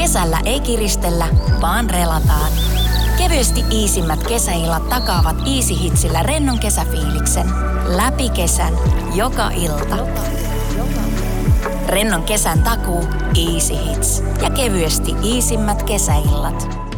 Kesällä ei kiristellä, vaan relataan. Kevyesti iisimmät kesäillat takaavat Easy Hitsillä rennon kesäfiiliksen. Läpi kesän, joka ilta. Rennon kesän takuu, Easy Hits. Ja kevyesti iisimmät kesäillat.